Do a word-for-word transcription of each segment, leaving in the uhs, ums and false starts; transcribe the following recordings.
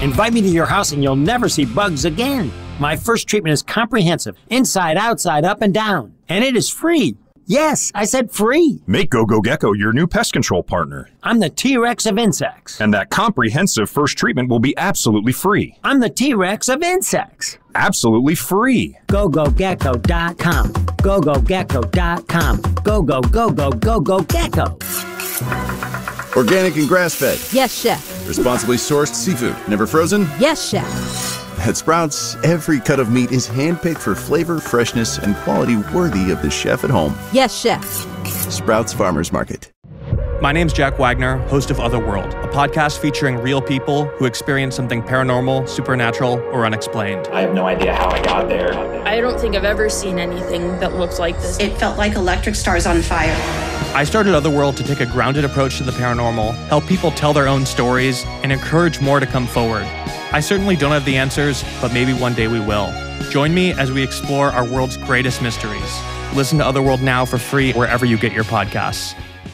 Invite me to your house and you'll never see bugs again. My first treatment is comprehensive, inside, outside, up and down. And it is free. Yes, I said free. Make GoGo Gecko your new pest control partner. I'm the T-Rex of insects. And that comprehensive first treatment will be absolutely free. I'm the T-Rex of insects. Absolutely free. go go gecko dot com. go go gecko dot com. Go, go, go, go, go, go, gecko. Organic and grass-fed. Yes, chef. Responsibly sourced seafood. Never frozen? Yes, chef. At Sprouts, every cut of meat is handpicked for flavor, freshness, and quality worthy of the chef at home. Yes, chef. Sprouts Farmers Market. My name's Jack Wagner, host of Otherworld, a podcast featuring real people who experience something paranormal, supernatural, or unexplained. I have no idea how I got there. I don't think I've ever seen anything that looks like this. It felt like electric stars on fire. I started Otherworld to take a grounded approach to the paranormal, help people tell their own stories, and encourage more to come forward. I certainly don't have the answers, but maybe one day we will. Join me as we explore our world's greatest mysteries. Listen to Otherworld now for free wherever you get your podcasts.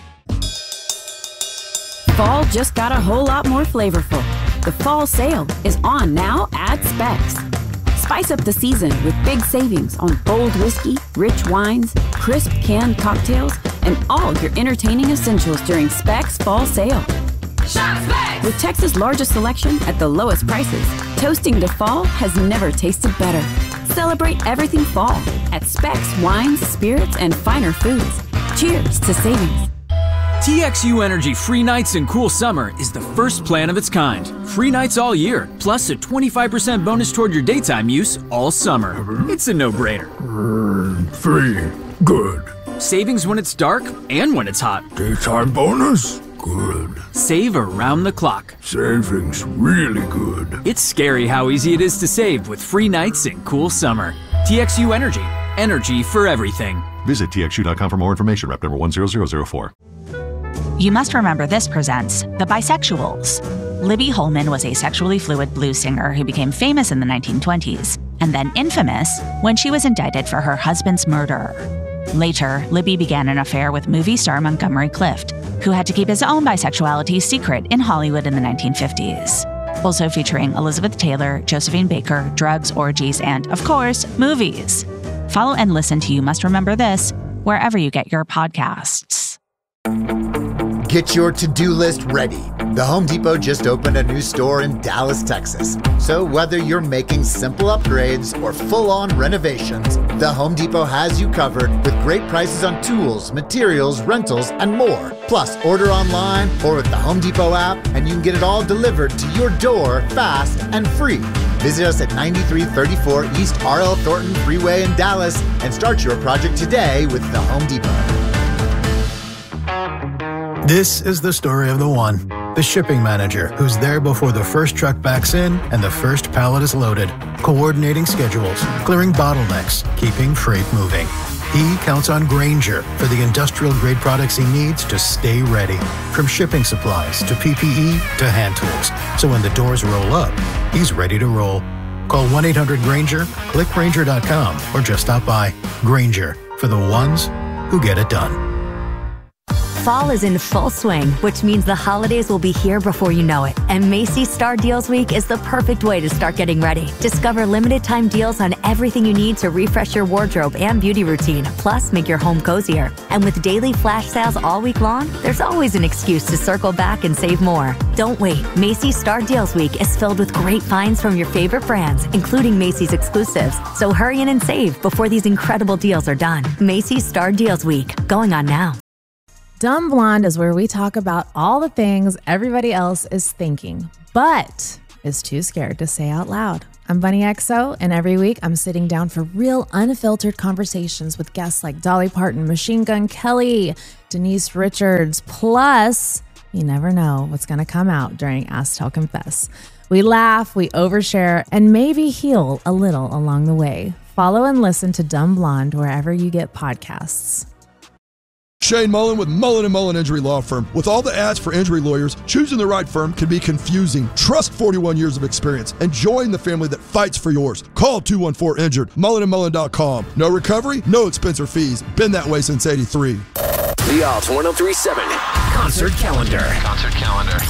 Fall just got a whole lot more flavorful. The fall sale is on now at Specs. Spice up the season with big savings on bold whiskey, rich wines, crisp canned cocktails, and all your entertaining essentials during Specs Fall Sale. Shop Specs! With Texas' largest selection at the lowest prices, toasting to fall has never tasted better. Celebrate everything fall at Specs Wines, Spirits, and Finer Foods. Cheers to savings. T X U Energy Free Nights and Cool Summer is the first plan of its kind. Free nights all year, plus a twenty-five percent bonus toward your daytime use all summer. It's a no-brainer. Free. Good. Savings when it's dark and when it's hot. Daytime bonus? Good. Save around the clock. Savings really good. It's scary how easy it is to save with free nights and cool summer. T X U Energy. Energy for everything. Visit T X U dot com for more information. Rep number one zero zero zero four. You Must Remember This presents The Bisexuals. Libby Holman was a sexually fluid blues singer who became famous in the nineteen twenties, and then infamous when she was indicted for her husband's murder. Later, Libby began an affair with movie star Montgomery Clift, who had to keep his own bisexuality secret in Hollywood in the nineteen fifties. Also featuring Elizabeth Taylor, Josephine Baker, drugs, orgies, and, of course, movies. Follow and listen to You Must Remember This wherever you get your podcasts. Get your to-do list ready. The Home Depot just opened a new store in Dallas, Texas. So whether you're making simple upgrades or full-on renovations, the Home Depot has you covered with great prices on tools, materials, rentals, and more. Plus, order online or with the Home Depot app, and you can get it all delivered to your door fast and free. Visit us at ninety-three thirty-four East R L Thornton Freeway in Dallas and start your project today with the Home Depot. This is the story of the one, the shipping manager, who's there before the first truck backs in and the first pallet is loaded, coordinating schedules, clearing bottlenecks, keeping freight moving. He counts on Grainger for the industrial-grade products he needs to stay ready, from shipping supplies to P P E to hand tools. So when the doors roll up, he's ready to roll. Call one eight hundred Grainger, click Grainger dot com, or just stop by. Grainger, for the ones who get it done. Fall is in full swing, which means the holidays will be here before you know it. And Macy's Star Deals Week is the perfect way to start getting ready. Discover limited time deals on everything you need to refresh your wardrobe and beauty routine, plus make your home cozier. And with daily flash sales all week long, there's always an excuse to circle back and save more. Don't wait. Macy's Star Deals Week is filled with great finds from your favorite brands, including Macy's exclusives. So hurry in and save before these incredible deals are done. Macy's Star Deals Week, going on now. Dumb Blonde is where we talk about all the things everybody else is thinking, but is too scared to say out loud. I'm Bunny X O, and every week I'm sitting down for real, unfiltered conversations with guests like Dolly Parton, Machine Gun Kelly, Denise Richards, plus you never know what's going to come out during Ask Tell Confess. We laugh, we overshare, and maybe heal a little along the way. Follow and listen to Dumb Blonde wherever you get podcasts. Shane Mullen with Mullen and Mullen Injury Law Firm. With all the ads for injury lawyers, choosing the right firm can be confusing. Trust forty-one years of experience and join the family that fights for yours. Call two one four injured, mullen and mullen dot com. No recovery, no expense or fees. Been that way since eighty-three. The Alt one oh three point seven Concert Calendar. Concert Calendar.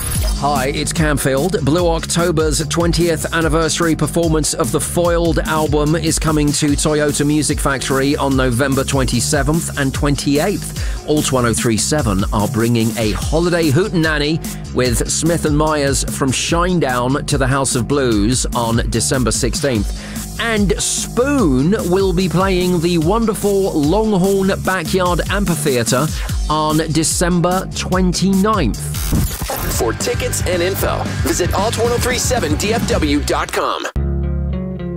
Hi, it's Camfield. Blue October's twentieth anniversary performance of the Foiled album is coming to Toyota Music Factory on November twenty-seventh and twenty-eighth. Alt one oh three point seven are bringing a holiday hootenanny with Smith and Myers from Shinedown to the House of Blues on December sixteenth. And Spoon will be playing the wonderful Longhorn Backyard Amphitheatre on December twenty-ninth. For tickets and info, visit alt ten thirty-seven D F W dot com.